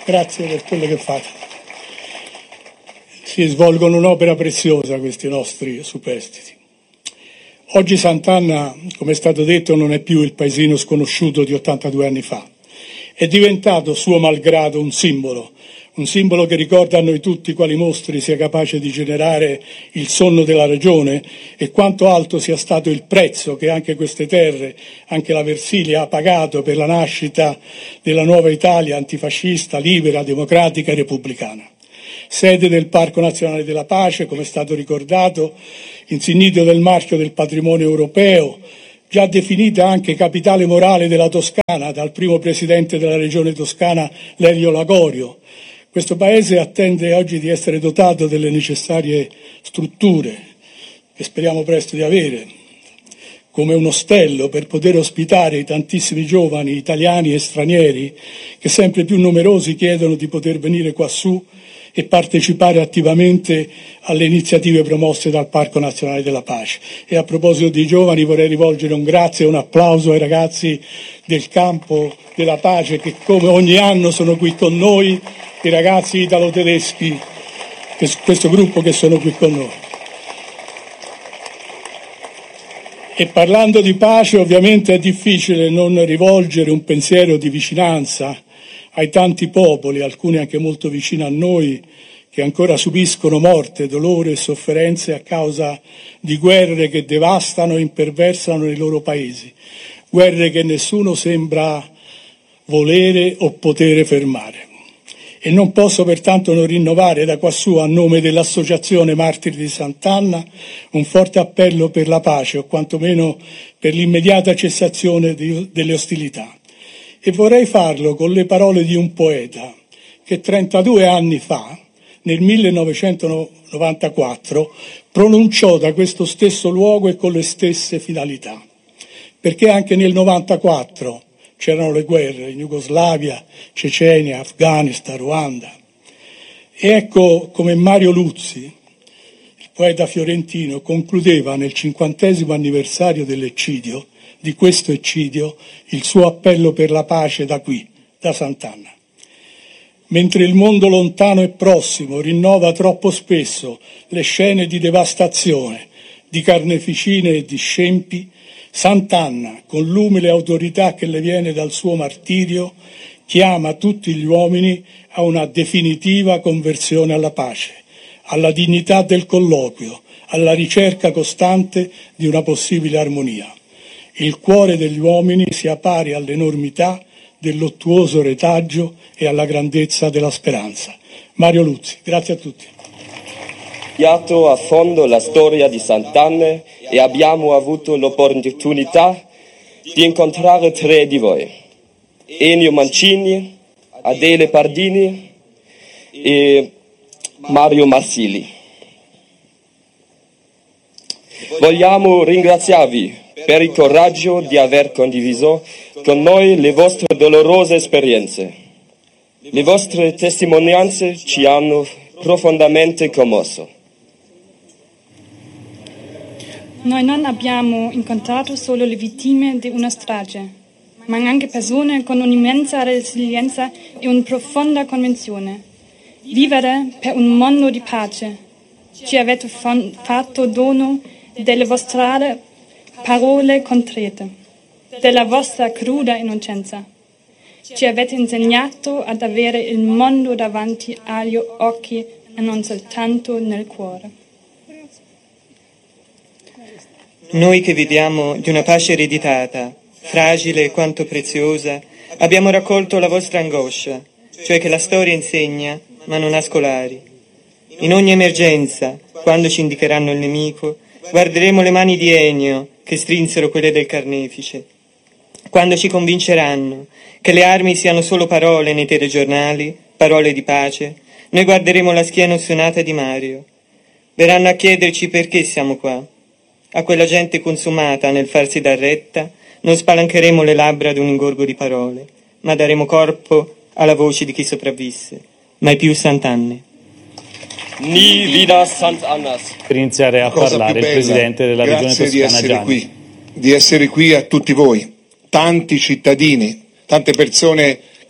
Grazie per quello che fate. Si svolgono un'opera preziosa questi nostri superstiti. Oggi Sant'Anna, come è stato detto, non è più il paesino sconosciuto di 82 anni fa. È diventato, suo malgrado, un simbolo che ricorda a noi tutti quali mostri sia capace di generare il sonno della regione e quanto alto sia stato il prezzo che anche queste terre, anche la Versilia, ha pagato per la nascita della nuova Italia antifascista, libera, democratica e repubblicana. Sede del Parco Nazionale della Pace, come è stato ricordato, insignito del marchio del patrimonio europeo, già definita anche capitale morale della Toscana dal primo presidente della regione toscana Lelio Lagorio. Questo paese attende oggi di essere dotato delle necessarie strutture, che speriamo presto di avere, come un ostello per poter ospitare i tantissimi giovani italiani e stranieri che sempre più numerosi chiedono di poter venire quassù e partecipare attivamente alle iniziative promosse dal Parco Nazionale della Pace. E a proposito dei giovani vorrei rivolgere un grazie e un applauso ai ragazzi del Campo della Pace che come ogni anno sono qui con noi, i ragazzi italo-tedeschi, questo gruppo che sono qui con noi. E parlando di pace ovviamente è difficile non rivolgere un pensiero di vicinanza ai tanti popoli, alcuni anche molto vicini a noi, che ancora subiscono morte, dolore e sofferenze a causa di guerre che devastano e imperversano i loro paesi, guerre che nessuno sembra volere o potere fermare. E non posso pertanto non rinnovare da quassù, a nome dell'Associazione Martiri di Sant'Anna, un forte appello per la pace o quantomeno per l'immediata cessazione delle ostilità. E vorrei farlo con le parole di un poeta che 32 anni fa, nel 1994, pronunciò da questo stesso luogo e con le stesse finalità. Perché anche nel 94 c'erano le guerre in Jugoslavia, Cecenia, Afghanistan, Ruanda. E ecco come Mario Luzzi, il poeta fiorentino, concludeva nel 50° anniversario dell'eccidio, di questo eccidio, il suo appello per la pace da qui, da Sant'Anna. Mentre il mondo lontano e prossimo rinnova troppo spesso le scene di devastazione, di carneficine e di scempi, Sant'Anna, con l'umile autorità che le viene dal suo martirio, chiama tutti gli uomini a una definitiva conversione alla pace, alla dignità del colloquio, alla ricerca costante di una possibile armonia. Il cuore degli uomini sia pari all'enormità del luttuoso retaggio e alla grandezza della speranza. Mario Luzzi, grazie a tutti. Studiato a fondo la storia di Sant'Anna e abbiamo avuto l'opportunità di incontrare 3 di voi: Ennio Mancini, Adele Pardini e Mario Marsili. Vogliamo ringraziarvi per il coraggio di aver condiviso con noi le vostre dolorose esperienze. Le vostre testimonianze ci hanno profondamente commosso. Noi non abbiamo incontrato solo le vittime di una strage, ma anche persone con un'immensa resilienza e una profonda convinzione. Vivere per un mondo di pace. Ci avete fatto dono delle vostre parole concrete, della vostra cruda innocenza. Ci avete insegnato ad avere il mondo davanti agli occhi e non soltanto nel cuore. Noi che viviamo di una pace ereditata, fragile quanto preziosa, abbiamo raccolto la vostra angoscia, cioè che la storia insegna ma non ha scolari. In ogni emergenza, quando ci indicheranno il nemico, guarderemo le mani di Ennio che strinsero quelle del carnefice. Quando ci convinceranno che le armi siano solo parole nei telegiornali, parole di pace, noi guarderemo la schiena ossonata di Mario. Verranno a chiederci perché siamo qua. A quella gente consumata nel farsi dar retta non spalancheremo le labbra ad un ingorgo di parole, ma daremo corpo alla voce di chi sopravvisse. Mai più Sant'Anne. Ni vida Sant'Annas. Per iniziare a parlare il presidente della regione toscana Gianni. Di essere qui a tutti voi, tanti cittadini, tante persone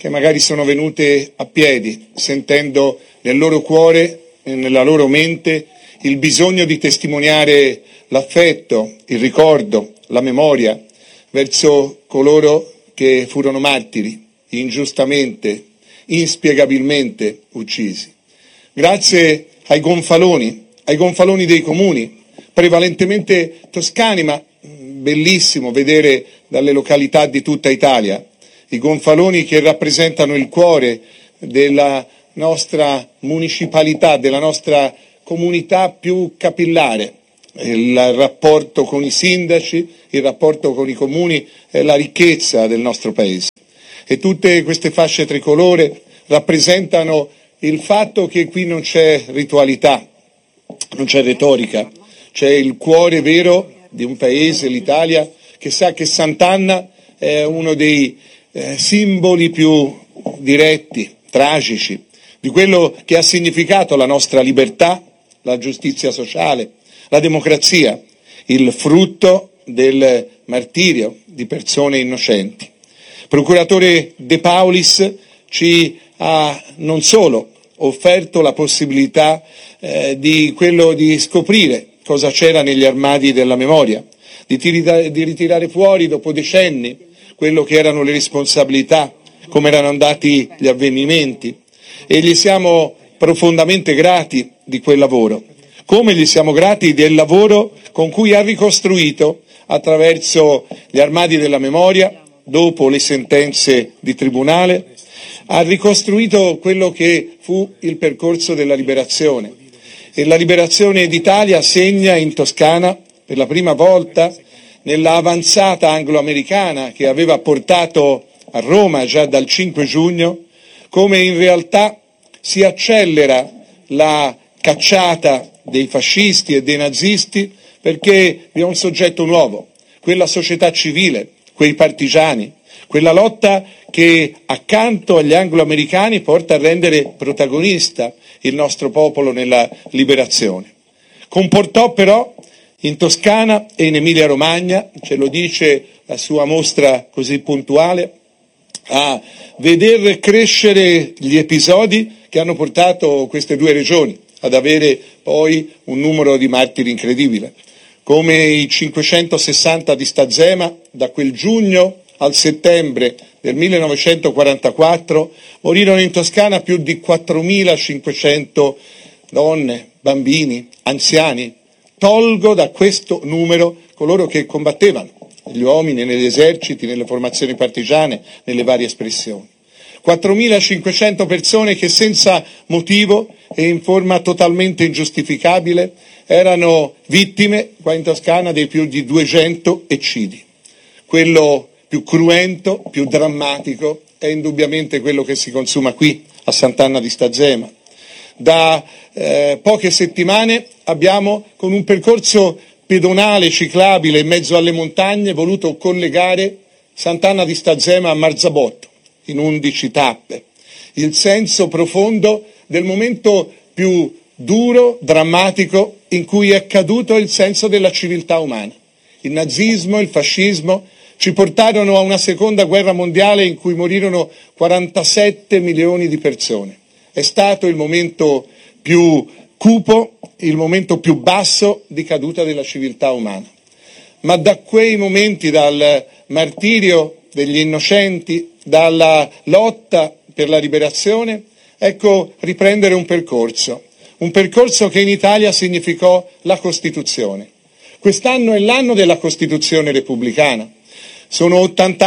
che magari sono venute a piedi, sentendo nel loro cuore e nella loro mente il bisogno di testimoniare l'affetto, il ricordo, la memoria verso coloro che furono martiri, ingiustamente, inspiegabilmente uccisi. Grazie ai gonfaloni dei comuni, prevalentemente toscani, ma bellissimo vedere dalle località di tutta Italia, i gonfaloni che rappresentano il cuore della nostra municipalità, della nostra comunità più capillare. Il rapporto con i sindaci, il rapporto con i comuni è la ricchezza del nostro paese. E tutte queste fasce tricolore rappresentano il fatto che qui non c'è ritualità, non c'è retorica, c'è il cuore vero di un paese, l'Italia, che sa che Sant'Anna è uno dei simboli più diretti, tragici, di quello che ha significato la nostra libertà, la giustizia sociale, la democrazia, il frutto del martirio di persone innocenti. Procuratore De Paulis ci ha non solo offerto la possibilità di scoprire cosa c'era negli armadi della memoria, di ritirare fuori dopo decenni quello che erano le responsabilità, come erano andati gli avvenimenti, e gli siamo profondamente grati di quel lavoro, come gli siamo grati del lavoro con cui ha ricostruito attraverso gli armadi della memoria, dopo le sentenze di tribunale, ha ricostruito quello che fu il percorso della liberazione. E la liberazione d'Italia segna in Toscana, per la prima volta, nella avanzata anglo-americana che aveva portato a Roma già dal 5 giugno, come in realtà si accelera la cacciata dei fascisti e dei nazisti, perché vi è un soggetto nuovo, quella società civile, quei partigiani, quella lotta che accanto agli anglo-americani porta a rendere protagonista il nostro popolo nella liberazione. Comportò però in Toscana e in Emilia-Romagna, ce lo dice la sua mostra così puntuale, a veder crescere gli episodi che hanno portato queste due regioni ad avere poi un numero di martiri incredibile, come i 560 di Stazzema. Da quel giugno al settembre del 1944 morirono in Toscana più di 4.500 donne, bambini, anziani. Tolgo da questo numero coloro che combattevano, gli uomini negli eserciti, nelle formazioni partigiane, nelle varie espressioni. 4.500 persone che senza motivo e in forma totalmente ingiustificabile erano vittime, qua in Toscana, dei più di 200 eccidi. Quello più cruento, più drammatico, è indubbiamente quello che si consuma qui, a Sant'Anna di Stazzema. Da poche settimane abbiamo, con un percorso pedonale ciclabile in mezzo alle montagne, voluto collegare Sant'Anna di Stazzema a Marzabotto in 11 tappe. Il senso profondo del momento più duro, drammatico, in cui è caduto il senso della civiltà umana. Il nazismo, il fascismo ci portarono a una seconda guerra mondiale in cui morirono 47 milioni di persone. È stato il momento più cupo, il momento più basso di caduta della civiltà umana. Ma da quei momenti, dal martirio degli innocenti, dalla lotta per la liberazione, ecco riprendere un percorso che in Italia significò la Costituzione. Quest'anno è l'anno della Costituzione repubblicana. Sono 80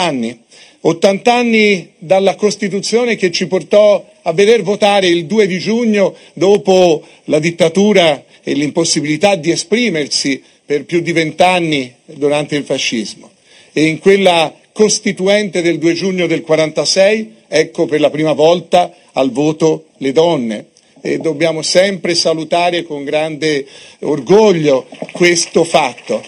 anni dalla Costituzione che ci portò a veder votare il 2 di giugno, dopo la dittatura e l'impossibilità di esprimersi per più di 20 anni durante il fascismo. E in quella Costituente del 2 giugno del 46, ecco per la prima volta al voto le donne. E dobbiamo sempre salutare con grande orgoglio questo fatto.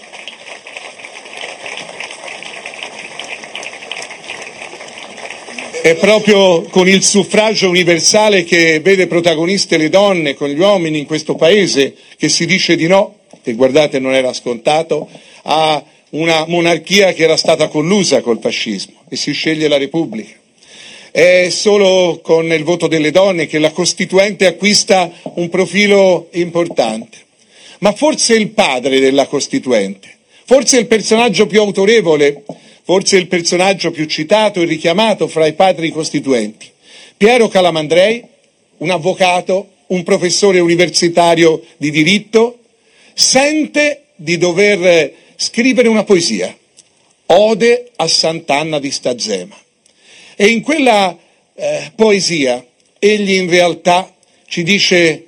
È proprio con il suffragio universale che vede protagoniste le donne con gli uomini in questo paese che si dice di no, e guardate non era scontato, a una monarchia che era stata collusa col fascismo, e si sceglie la Repubblica. è solo con il voto delle donne che la Costituente acquista un profilo importante. Ma forse il padre della Costituente, forse il personaggio più autorevole, forse il personaggio più citato e richiamato fra i padri costituenti, Piero Calamandrei, un avvocato, un professore universitario di diritto, sente di dover scrivere una poesia, Ode a Sant'Anna di Stazzema. E in quella poesia egli in realtà ci dice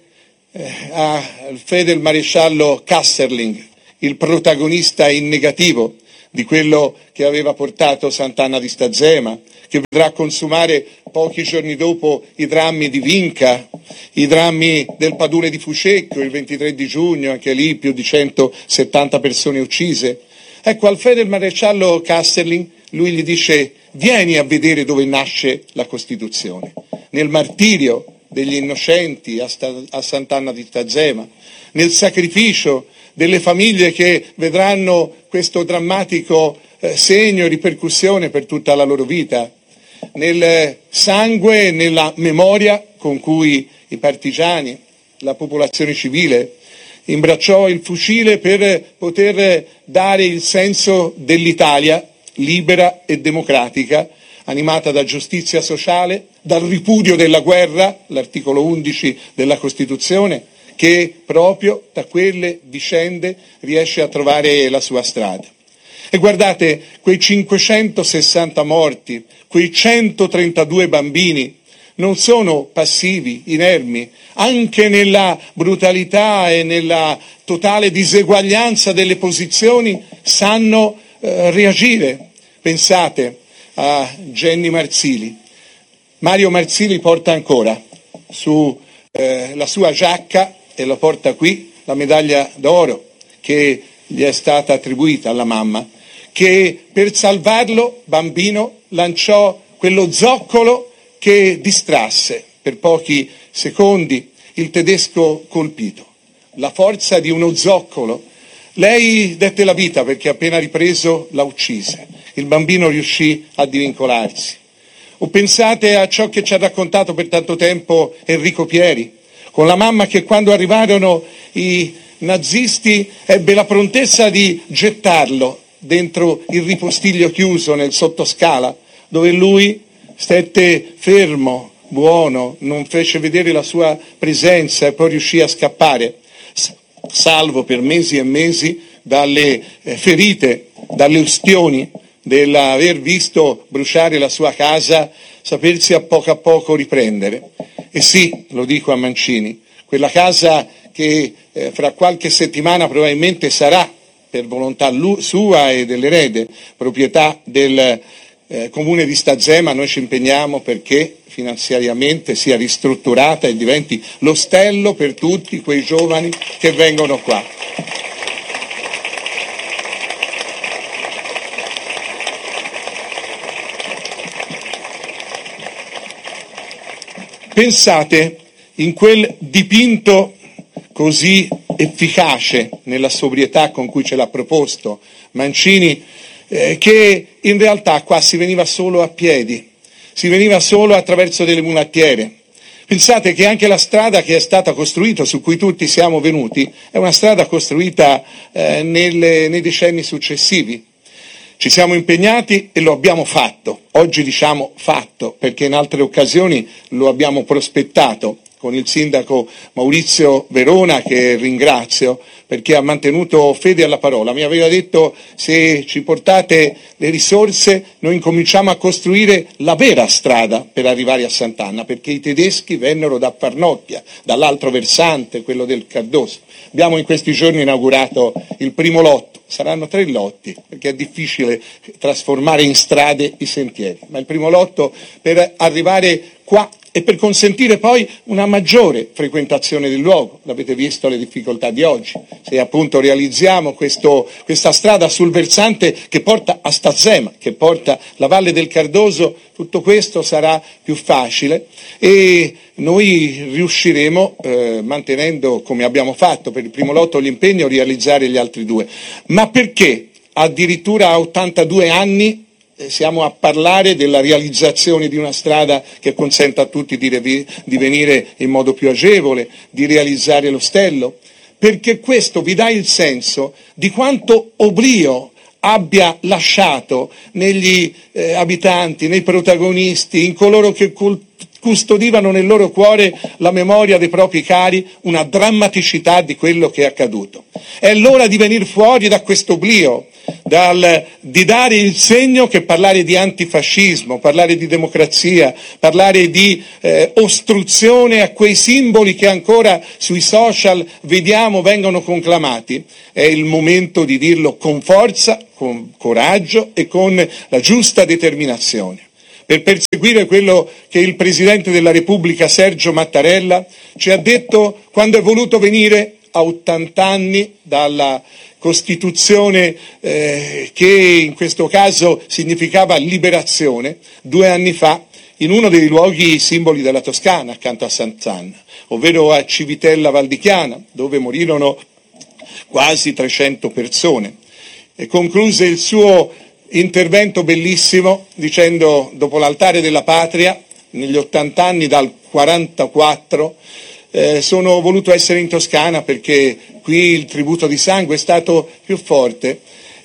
al feldmaresciallo Kasserling, il protagonista in negativo di quello che aveva portato Sant'Anna di Stazzema, che vedrà consumare pochi giorni dopo i drammi di Vinca, i drammi del Padule di Fucecchio, il 23 di giugno, anche lì più di 170 persone uccise. Ecco, al feldmaresciallo Kasserling lui gli dice: vieni a vedere dove nasce la Costituzione, nel martirio degli innocenti a Sant'Anna di Stazzema, nel sacrificio delle famiglie che vedranno questo drammatico segno e ripercussione per tutta la loro vita, nel sangue e nella memoria con cui i partigiani, la popolazione civile, imbracciò il fucile per poter dare il senso dell'Italia libera e democratica, animata da giustizia sociale, dal ripudio della guerra, l'articolo 11 della Costituzione, che proprio da quelle vicende riesce a trovare la sua strada. E guardate, quei 560 morti, quei 132 bambini, non sono passivi, inermi, anche nella brutalità e nella totale diseguaglianza delle posizioni sanno reagire. Pensate a Genny Marzilli. Mario Marzilli porta ancora su la sua giacca, e lo porta qui, la medaglia d'oro che gli è stata attribuita alla mamma, che per salvarlo, bambino, lanciò quello zoccolo che distrasse per pochi secondi il tedesco colpito. La forza di uno zoccolo. Lei dette la vita perché appena ripreso la uccise. Il bambino riuscì a divincolarsi. O pensate a ciò che ci ha raccontato per tanto tempo Enrico Pieri, con la mamma che quando arrivarono i nazisti ebbe la prontezza di gettarlo dentro il ripostiglio chiuso nel sottoscala, dove lui stette fermo, buono, non fece vedere la sua presenza e poi riuscì a scappare, salvo per mesi e mesi dalle ferite, dalle ustioni dell'aver visto bruciare la sua casa, sapersi a poco riprendere. E sì, lo dico a Mancini, quella casa che fra qualche settimana probabilmente sarà, per volontà sua e dell'erede, proprietà del Comune di Stazzema, noi ci impegniamo perché finanziariamente sia ristrutturata e diventi l'ostello per tutti quei giovani che vengono qua. Pensate, in quel dipinto così efficace nella sobrietà con cui ce l'ha proposto Mancini, che in realtà qua si veniva solo a piedi, si veniva solo attraverso delle mulattiere. Pensate che anche la strada che è stata costruita, su cui tutti siamo venuti, è una strada costruita nei decenni successivi. Ci siamo impegnati e lo abbiamo fatto. Oggi diciamo fatto, perché in altre occasioni lo abbiamo prospettato con il sindaco Maurizio Verona, che ringrazio perché ha mantenuto fede alla parola. Mi aveva detto: se ci portate le risorse noi incominciamo a costruire la vera strada per arrivare a Sant'Anna, perché i tedeschi vennero da Farnocchia, dall'altro versante, quello del Cardoso. Abbiamo in questi giorni inaugurato il primo lotto, saranno 3 lotti, perché è difficile trasformare in strade i sentieri, ma il primo lotto per arrivare qua e per consentire poi una maggiore frequentazione del luogo. L'avete visto le difficoltà di oggi, se appunto realizziamo questa strada sul versante che porta a Stazzema, che porta la Valle del Cardoso, tutto questo sarà più facile e noi riusciremo, mantenendo come abbiamo fatto per il primo lotto l'impegno, a realizzare gli altri 2. Ma perché addirittura a 82 anni siamo a parlare della realizzazione di una strada che consenta a tutti di venire in modo più agevole, di realizzare l'ostello, perché questo vi dà il senso di quanto oblio abbia lasciato negli abitanti, nei protagonisti, in coloro che custodivano nel loro cuore la memoria dei propri cari, una drammaticità di quello che è accaduto. È l'ora di venire fuori da questo oblio, di dare il segno che parlare di antifascismo, parlare di democrazia, parlare di ostruzione a quei simboli che ancora sui social vediamo vengono conclamati, è il momento di dirlo con forza, con coraggio e con la giusta determinazione, per perseguire quello che il Presidente della Repubblica Sergio Mattarella ci ha detto quando è voluto venire a 80 anni dalla Costituzione che in questo caso significava liberazione, 2 anni fa, in uno dei luoghi simboli della Toscana, accanto a Sant'Anna, ovvero a Civitella Valdichiana, dove morirono quasi 300 persone. E concluse il suo intervento bellissimo dicendo: dopo l'altare della patria, negli 80 anni dal 44, sono voluto essere in Toscana perché qui il tributo di sangue è stato più forte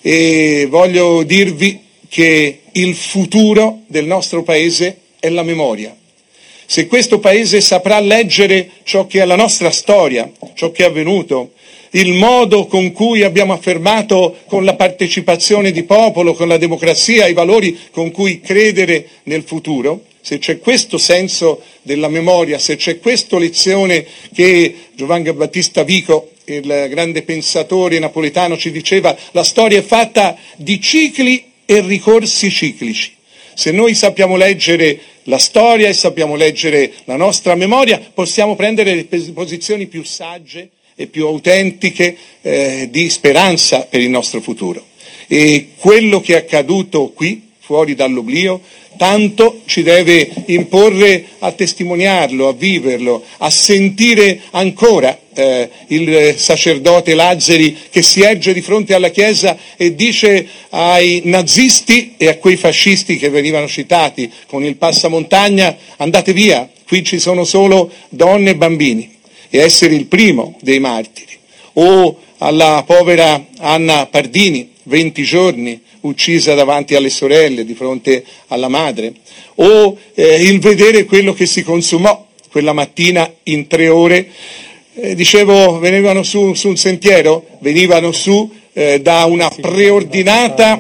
e voglio dirvi che il futuro del nostro paese è la memoria. Se questo paese saprà leggere ciò che è la nostra storia, ciò che è avvenuto, il modo con cui abbiamo affermato con la partecipazione di popolo, con la democrazia, i valori con cui credere nel futuro, se c'è questo senso della memoria, se c'è questa lezione che Giovanni Battista Vico, il grande pensatore napoletano, ci diceva: la storia è fatta di cicli e ricorsi ciclici. Se noi sappiamo leggere la storia e sappiamo leggere la nostra memoria, possiamo prendere le posizioni più sagge e più autentiche di speranza per il nostro futuro. E quello che è accaduto qui, fuori dall'oblio, tanto ci deve imporre a testimoniarlo, a viverlo, a sentire ancora il sacerdote Lazzari che si erge di fronte alla Chiesa e dice ai nazisti e a quei fascisti che venivano citati con il passamontagna: andate via, qui ci sono solo donne e bambini, e essere il primo dei martiri. O alla povera Anna Pardini, 20 giorni, uccisa davanti alle sorelle, di fronte alla madre, o il vedere quello che si consumò quella mattina in 3 ore. Dicevo, venivano su un sentiero, venivano su da una preordinata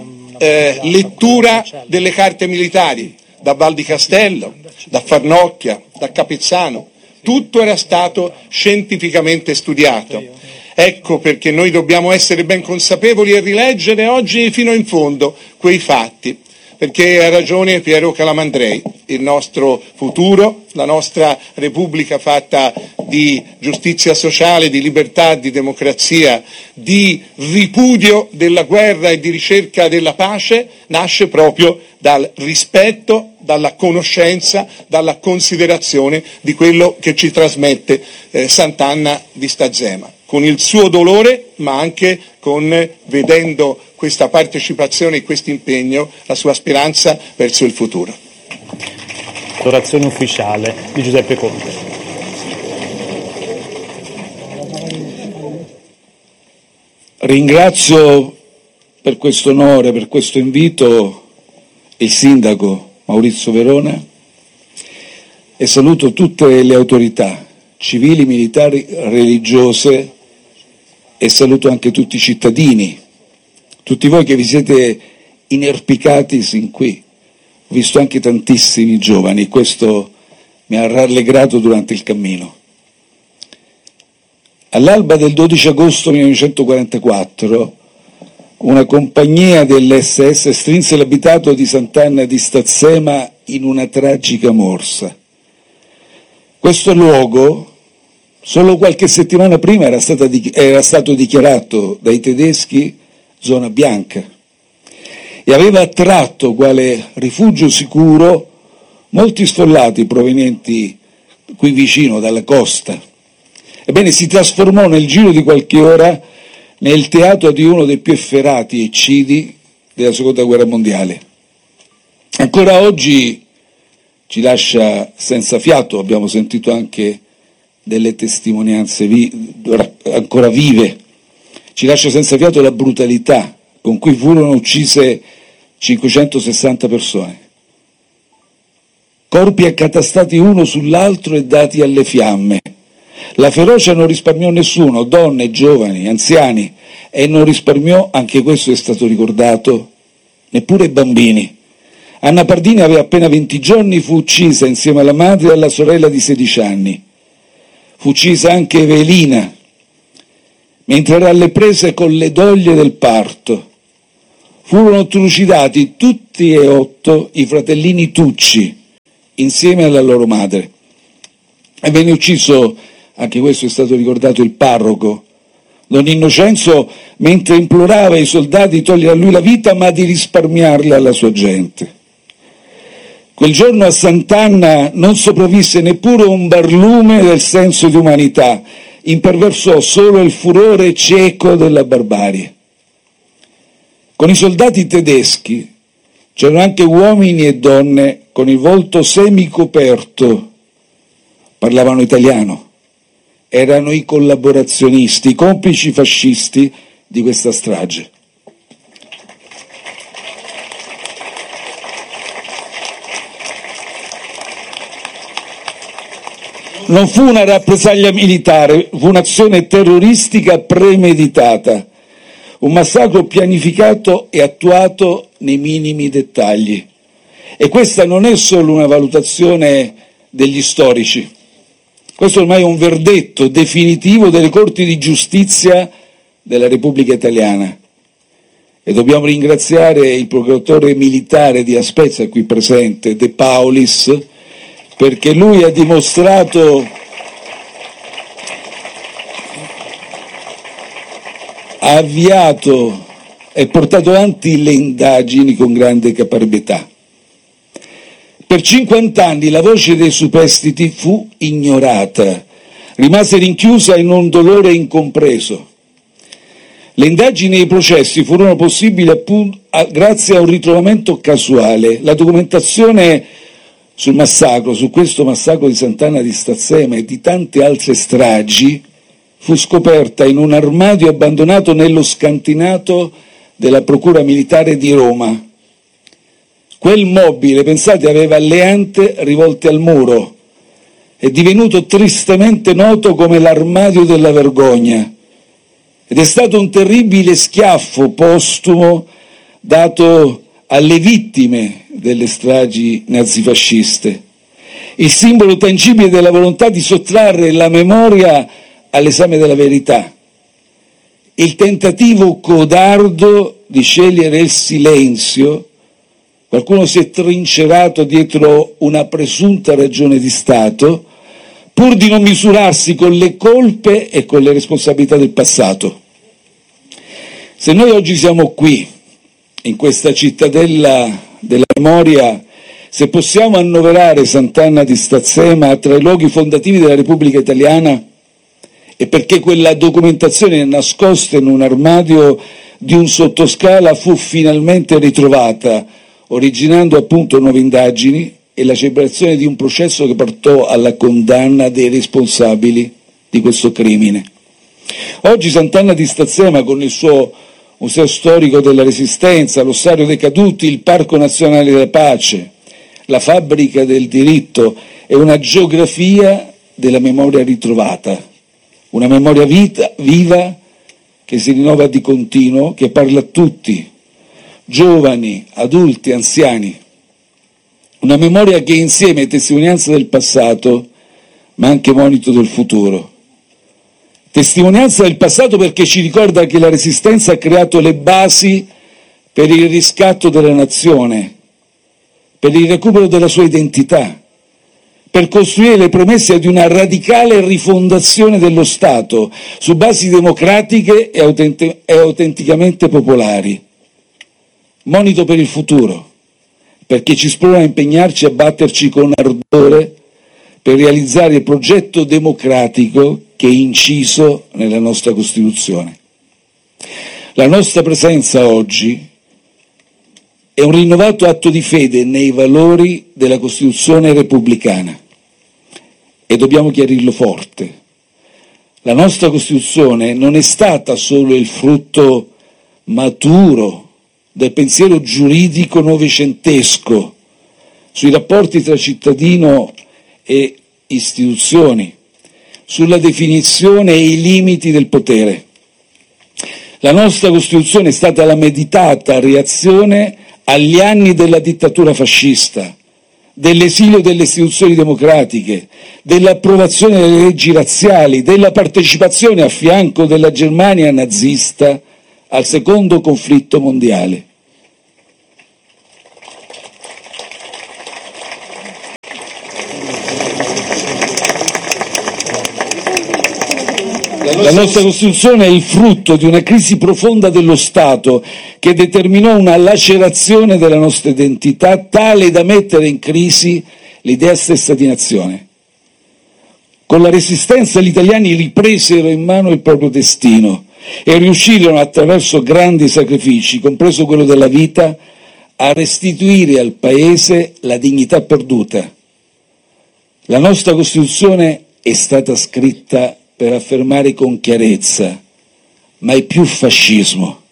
lettura delle carte militari, da Val di Castello, da Farnocchia, da Capezzano, tutto era stato scientificamente studiato. Ecco perché noi dobbiamo essere ben consapevoli e rileggere oggi fino in fondo quei fatti, perché ha ragione Piero Calamandrei: il nostro futuro, la nostra Repubblica fatta di giustizia sociale, di libertà, di democrazia, di ripudio della guerra e di ricerca della pace, nasce proprio dal rispetto, dalla conoscenza, dalla considerazione di quello che ci trasmette Sant'Anna di Stazzema, con il suo dolore, ma anche vedendo questa partecipazione e questo impegno, la sua speranza verso il futuro. L'orazione ufficiale di Giuseppe Conte. Ringrazio per questo onore, per questo invito, il sindaco Maurizio Verona e saluto tutte le autorità civili, militari, religiose e saluto anche tutti i cittadini, tutti voi che vi siete inerpicati sin qui. Ho visto anche tantissimi giovani, questo mi ha rallegrato durante il cammino. All'alba del 12 agosto 1944 una compagnia dell'SS strinse l'abitato di Sant'Anna di Stazzema in una tragica morsa. Questo luogo, solo qualche settimana prima, era stato dichiarato dai tedeschi zona bianca e aveva attratto quale rifugio sicuro molti sfollati provenienti qui vicino dalla costa. Ebbene, si trasformò nel giro di qualche ora nel teatro di uno dei più efferati eccidi della Seconda Guerra Mondiale. Ancora oggi ci lascia senza fiato, abbiamo sentito anche delle testimonianze ancora vive, ci lascia senza fiato la brutalità con cui furono uccise 560 persone. Corpi accatastati uno sull'altro e dati alle fiamme. La ferocia non risparmiò nessuno, donne, giovani, anziani, e non risparmiò, anche questo è stato ricordato, neppure bambini. Anna Pardini aveva appena 20 giorni, fu uccisa insieme alla madre e alla sorella di 16 anni. Fu uccisa anche Evelina, mentre era alle prese con le doglie del parto. Furono trucidati tutti e 8 i fratellini Tucci, insieme alla loro madre. E venne ucciso, anche questo è stato ricordato, il parroco, Don Innocenzo, mentre implorava i soldati di togliere a lui la vita, ma di risparmiarla alla sua gente. Quel giorno a Sant'Anna non sopravvisse neppure un barlume del senso di umanità, imperversò solo il furore cieco della barbarie. Con i soldati tedeschi c'erano anche uomini e donne con il volto semicoperto, parlavano italiano, erano i collaborazionisti, i complici fascisti di questa strage. Non fu una rappresaglia militare, fu un'azione terroristica premeditata, un massacro pianificato e attuato nei minimi dettagli. E questa non è solo una valutazione degli storici, questo ormai è un verdetto definitivo delle Corti di Giustizia della Repubblica Italiana. E dobbiamo ringraziare il procuratore militare di A Spezia qui presente, De Paulis, perché lui ha dimostrato, ha avviato e portato avanti le indagini con grande caparbietà. Per 50 anni la voce dei superstiti fu ignorata, rimase rinchiusa in un dolore incompreso. Le indagini e i processi furono possibili appunto grazie a un ritrovamento casuale. La documentazione sul massacro, su questo massacro di Sant'Anna di Stazzema e di tante altre stragi, fu scoperta in un armadio abbandonato nello scantinato della Procura Militare di Roma. Quel mobile, pensate, aveva le ante rivolte al muro, è divenuto tristemente noto come l'armadio della vergogna ed è stato un terribile schiaffo postumo dato alle vittime delle stragi nazifasciste, il simbolo tangibile della volontà di sottrarre la memoria all'esame della verità, il tentativo codardo di scegliere il silenzio. Qualcuno si è trincerato dietro una presunta ragione di Stato pur di non misurarsi con le colpe e con le responsabilità del passato. Se noi oggi siamo qui, in questa cittadella della memoria, se possiamo annoverare Sant'Anna di Stazzema tra i luoghi fondativi della Repubblica Italiana, è perché quella documentazione nascosta in un armadio di un sottoscala fu finalmente ritrovata, originando appunto nuove indagini e la celebrazione di un processo che portò alla condanna dei responsabili di questo crimine. Oggi Sant'Anna di Stazzema, con il suo Museo Storico della Resistenza, l'Ossario dei Caduti, il Parco Nazionale della Pace, la Fabbrica del Diritto, è una geografia della memoria ritrovata, una memoria viva che si rinnova di continuo, che parla a tutti, giovani, adulti, anziani. Una memoria che insieme è testimonianza del passato, ma anche monito del futuro. Testimonianza del passato perché ci ricorda che la Resistenza ha creato le basi per il riscatto della nazione, per il recupero della sua identità, per costruire le premesse di una radicale rifondazione dello Stato su basi democratiche e autenticamente popolari. Monito per il futuro, perché ci sprona a impegnarci a batterci con ardore per realizzare il progetto democratico che è inciso nella nostra Costituzione. La nostra presenza oggi è un rinnovato atto di fede nei valori della Costituzione repubblicana. E dobbiamo chiarirlo forte. La nostra Costituzione non è stata solo il frutto maturo del pensiero giuridico novecentesco sui rapporti tra cittadino e istituzioni, sulla definizione e i limiti del potere. La nostra Costituzione è stata la meditata reazione agli anni della dittatura fascista, dell'esilio delle istituzioni democratiche, dell'approvazione delle leggi razziali, della partecipazione a fianco della Germania nazista al secondo conflitto mondiale. La nostra Costituzione è il frutto di una crisi profonda dello Stato che determinò una lacerazione della nostra identità tale da mettere in crisi l'idea stessa di nazione. Con la Resistenza gli italiani ripresero in mano il proprio destino e riuscirono attraverso grandi sacrifici, compreso quello della vita, a restituire al Paese la dignità perduta. La nostra Costituzione è stata scritta per affermare con chiarezza: mai più fascismo,